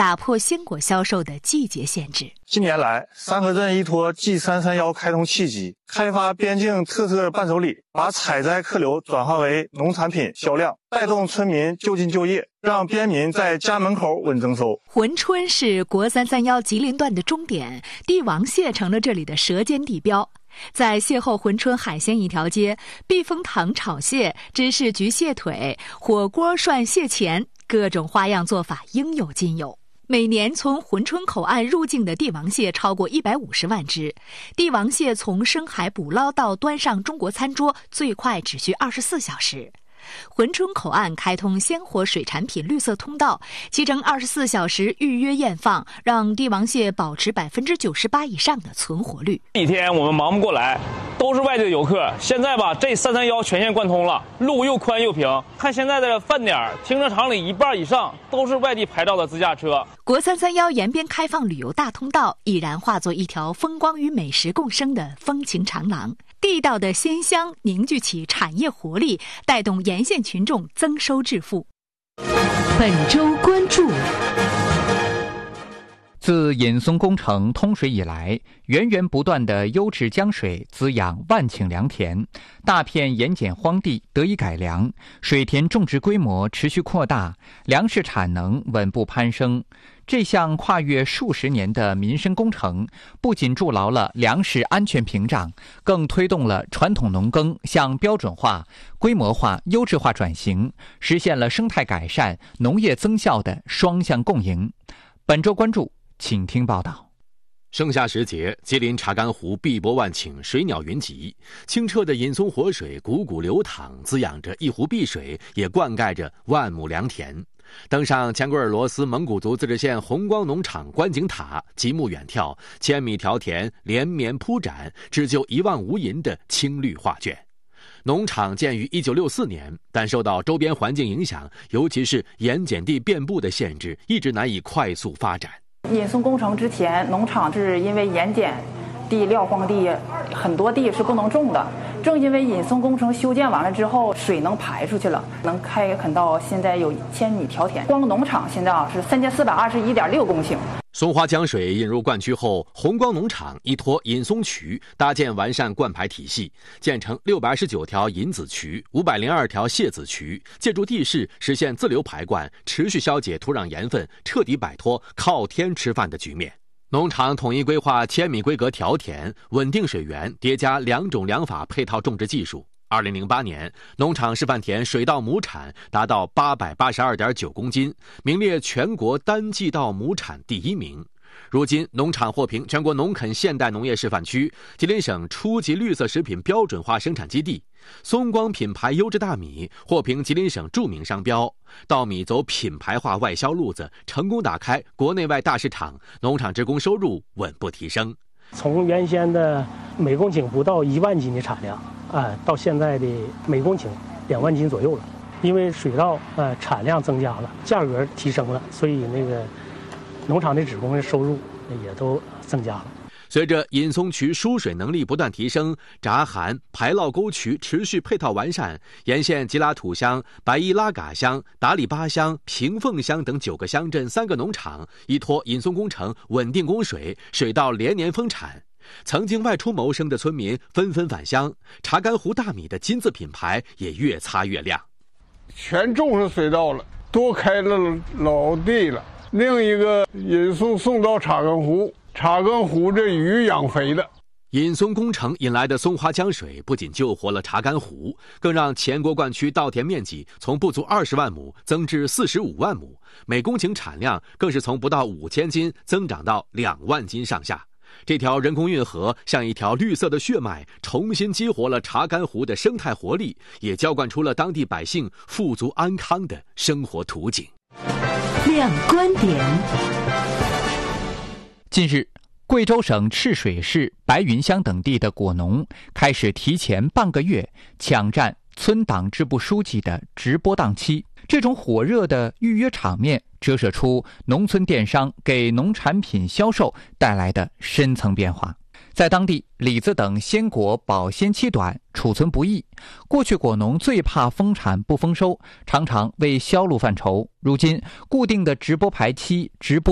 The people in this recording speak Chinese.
打破鲜果销售的季节限制。 近年来，三河镇依托 G331开通契机，开发边境特色伴手礼，把采摘客流转化为农产品销量，带动村民就近就业，让边民在家门口稳增收。 珲春是国331吉林段的终点，帝王蟹成了这里的舌尖地标。在邂逅珲春海鲜一条街，避风塘炒蟹、芝士焗蟹腿、火锅涮蟹钳，各种花样做法应有尽有。每年从珲春口岸入境的帝王蟹超过150万只，帝王蟹从深海捕捞到端上中国餐桌，最快只需24小时。珲春口岸开通鲜活水产品绿色通道，其中24小时预约验放，让帝王蟹保持98%以上的存活率。 一天我们忙不过来，都是外地的游客。现在吧，这331全线贯通了，路又宽又平。看现在的饭点，停车场里一半以上都是外地牌照的自驾车。 国331沿边开放旅游大通道，已然化作一条风光与美食共生的风情长廊。地道的鲜香凝聚起产业活力，带动沿线群众增收致富。 本周关注： 自引松工程通水以来，源源不断的优质江水滋养万顷良田，大片盐碱荒地得以改良，水田种植规模持续扩大，粮食产能稳步攀升。这项跨越数十年的民生工程，不仅筑牢了粮食安全屏障，更推动了传统农耕向标准化、规模化、优质化转型，实现了生态改善、农业增效的双向共赢。本周关注，请听报道。 盛夏时节，吉林查干湖碧波万顷，水鸟云集，清澈的引松活水汩汩流淌，滋养着一湖碧水，也灌溉着万亩良田。登上前格尔罗斯蒙古族自治县红光农场观景塔，极目远眺，千米条田连绵铺展，织就一望无垠的青绿画卷。农场建于1964年，但受到周边环境影响，尤其是盐碱地遍布的限制，一直难以快速发展。 引松工程之前，农场是因为盐碱地、撂荒地，很多地是不能种的。正因为引松工程修建完了之后，水能排出去了，能开垦到现在有1000米条田。光农场现在是3421.6公顷。 松花江水引入灌区后，红光农场依托引松渠搭建完善灌排体系，建成629条引子渠、502条泄子渠，借助地势实现自流排灌，持续消解土壤盐分，彻底摆脱靠天吃饭的局面。农场统一规划1000米规格条田，稳定水源，叠加2种良法配套种植技术。2008年，农场示范田水稻亩产达到882.9公斤，名列全国单季稻亩产第1名。如今，农场获评全国农垦现代农业示范区、吉林省初级绿色食品标准化生产基地。松光品牌优质大米获评吉林省著名商标。稻米走品牌化外销路子，成功打开国内外大市场，农场职工收入稳步提升。 从原先的每公顷不到1万斤的产量，到现在的每公顷2万斤左右了。因为水稻产量增加了，价格提升了，所以那个农场的职工的收入也都增加了。 随着引松渠输水能力不断提升，闸涵、排涝沟渠持续配套完善，沿线吉拉土乡、白依拉嘎乡、达里巴乡、平凤乡等9个乡镇3个农场依托引松工程稳定供水，水稻连年丰产。曾经外出谋生的村民纷纷返乡，查干湖大米的金字品牌也越擦越亮。 全种上水稻了，多开了老地了。另一个引松送到查干湖，查干湖这鱼养肥了。 引松工程引来的松花江水不仅救活了查干湖，更让前国灌区稻田面积从不足20万亩增至45万亩，每公顷产量更是从不到5000斤增长到2万斤上下。这条人工运河像一条绿色的血脉，重新激活了查干湖的生态活力，也浇灌出了当地百姓富足安康的生活图景。 亮观点。 近日，贵州省赤水市白云乡等地的果农开始提前半个月抢占村党支部书记的直播档期。这种火热的预约场面折射出农村电商给农产品销售带来的深层变化。在当地，李子等鲜果保鲜期短，储存不易。过去果农最怕丰产不丰收，常常为销路犯愁。如今，固定的直播排期、直播